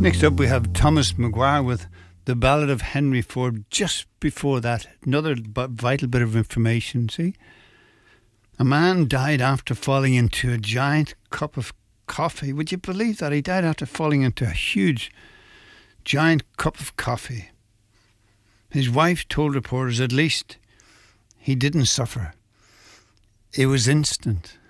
Next up, we have Thomas Maguire with The Ballad of Henry Ford. Just before that, another vital bit of information, see? A man died after falling into a giant cup of coffee. Would you believe that? He died after falling into a huge, giant cup of coffee. His wife told reporters at least he didn't suffer. It was instant.